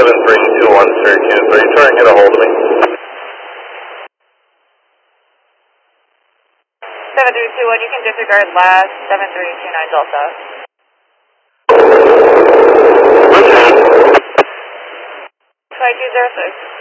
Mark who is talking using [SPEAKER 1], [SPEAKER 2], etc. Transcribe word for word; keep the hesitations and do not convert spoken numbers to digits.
[SPEAKER 1] seven three two one Syracuse, are you trying to get a hold of me?
[SPEAKER 2] seven three two one, you can disregard last seven three two nine Delta.
[SPEAKER 1] Okay.
[SPEAKER 2] five two zero six.